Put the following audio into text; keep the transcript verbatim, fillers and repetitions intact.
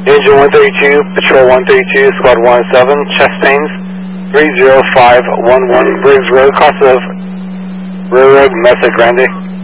Engine one thirty-two, Patrol one thirty-two, Squad one seven, Chastains, three zero five one one, Briggs Road, cross of Railroad, Mesa Grande.